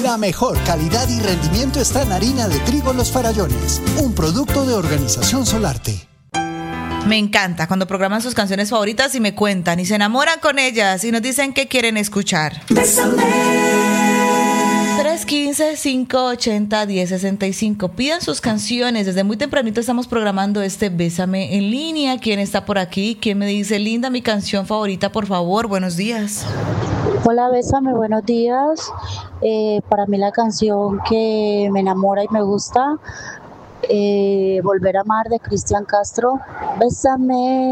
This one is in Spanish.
La mejor calidad y rendimiento está en harina de trigo Los Farallones, un producto de Organización Solarte. Me encanta cuando programan sus canciones favoritas y me cuentan y se enamoran con ellas y nos dicen qué quieren escuchar. Bésame. 315-580-1065. Pidan sus canciones. Desde muy tempranito estamos programando este Bésame en línea. ¿Quién está por aquí? ¿Quién me dice, Linda, mi canción favorita, por favor? Buenos días. Hola, Bésame, buenos días. Para mí la canción que me enamora y me gusta, Volver a amar, de Cristian Castro. Bésame.